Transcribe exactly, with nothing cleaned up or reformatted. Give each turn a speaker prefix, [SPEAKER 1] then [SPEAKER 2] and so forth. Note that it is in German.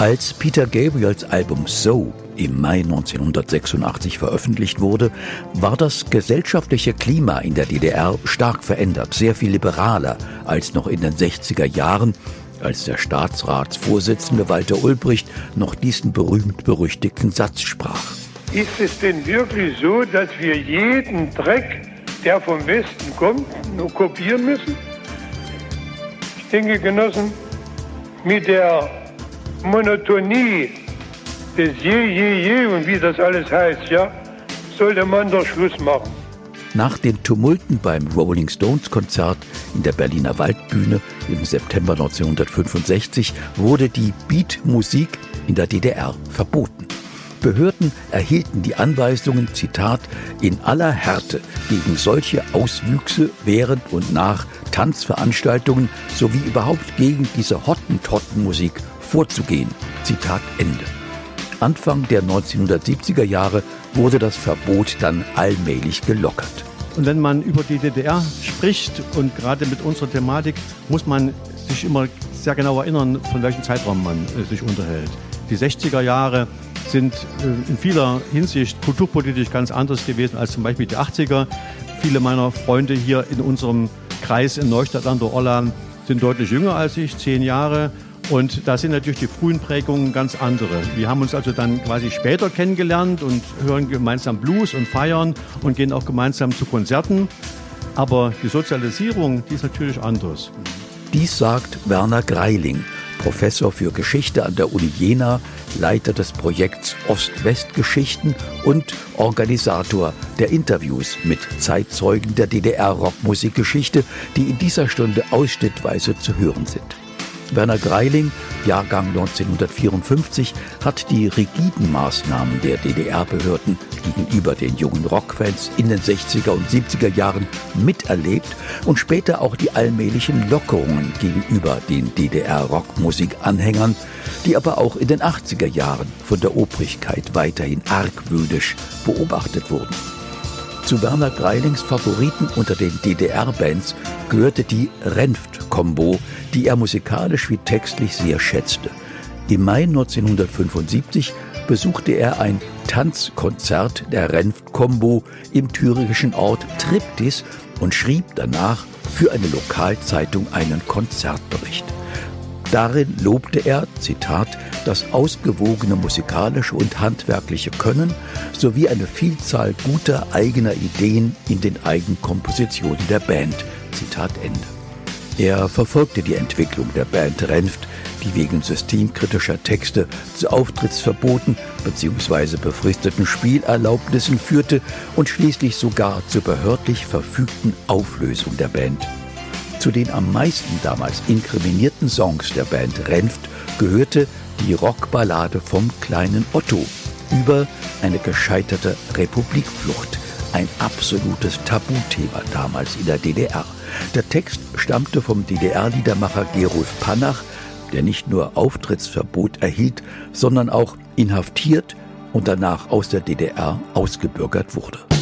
[SPEAKER 1] Als Peter Gabriels Album So im Mai neunzehnhundertsechsundachtzig veröffentlicht wurde, war das gesellschaftliche Klima in der D D R stark verändert, sehr viel liberaler als noch in den sechziger Jahren, als der Staatsratsvorsitzende Walter Ulbricht noch diesen berühmt-berüchtigten Satz sprach.
[SPEAKER 2] Ist es denn wirklich so, dass wir jeden Dreck, der vom Westen kommt, nur kopieren müssen? Ich denke, Genossen, mit der Monotonie des Je, Je, Je und wie das alles heißt, ja, sollte man doch Schluss machen.
[SPEAKER 1] Nach den Tumulten beim Rolling Stones Konzert in der Berliner Waldbühne im September neunzehnhundertfünfundsechzig wurde die Beatmusik in der D D R verboten. Behörden erhielten die Anweisungen, Zitat, in aller Härte gegen solche Auswüchse während und nach Tanzveranstaltungen sowie überhaupt gegen diese Hottentottenmusik vorzugehen. Zitat Ende. Anfang der neunzehnhundertsiebziger Jahre wurde das Verbot dann allmählich gelockert.
[SPEAKER 3] Und wenn man über die D D R spricht und gerade mit unserer Thematik, muss man sich immer sehr genau erinnern, von welchem Zeitraum man äh, sich unterhält. Die sechziger Jahre sind äh, in vieler Hinsicht kulturpolitisch ganz anders gewesen als zum Beispiel die achtziger. Viele meiner Freunde hier in unserem Kreis in Neustadt an der Orla sind deutlich jünger als ich, zehn Jahre. Und da sind natürlich die frühen Prägungen ganz andere. Wir haben uns also dann quasi später kennengelernt und hören gemeinsam Blues und feiern und gehen auch gemeinsam zu Konzerten. Aber die Sozialisierung, die ist natürlich anders.
[SPEAKER 1] Dies sagt Werner Greiling, Professor für Geschichte an der Uni Jena, Leiter des Projekts Ost-West-Geschichten und Organisator der Interviews mit Zeitzeugen der D D R-Rockmusikgeschichte, die in dieser Stunde ausschnittweise zu hören sind. Werner Greiling, Jahrgang neunzehnhundertvierundfünfzig, hat die rigiden Maßnahmen der D D R-Behörden gegenüber den jungen Rockfans in den sechziger und siebziger Jahren miterlebt und später auch die allmählichen Lockerungen gegenüber den D D R-Rockmusikanhängern, die aber auch in den achtziger Jahren von der Obrigkeit weiterhin argwöhnisch beobachtet wurden. Zu Werner Greilings Favoriten unter den D D R-Bands gehörte die Renft-Kombo, die er musikalisch wie textlich sehr schätzte. Im Mai neunzehnhundertfünfundsiebzig besuchte er ein Tanzkonzert der Renft-Kombo im thüringischen Ort Triptis und schrieb danach für eine Lokalzeitung einen Konzertbericht. Darin lobte er, Zitat, das ausgewogene musikalische und handwerkliche Können sowie eine Vielzahl guter eigener Ideen in den Eigenkompositionen der Band. Zitat Ende. Er verfolgte die Entwicklung der Band Renft, die wegen systemkritischer Texte zu Auftrittsverboten bzw. befristeten Spielerlaubnissen führte und schließlich sogar zur behördlich verfügten Auflösung der Band. Zu den am meisten damals inkriminierten Songs der Band Renft gehörte die Rockballade vom kleinen Otto über eine gescheiterte Republikflucht, ein absolutes Tabuthema damals in der D D R. Der Text stammte vom D D R-Liedermacher Gerulf Panach, der nicht nur Auftrittsverbot erhielt, sondern auch inhaftiert und danach aus der D D R ausgebürgert wurde.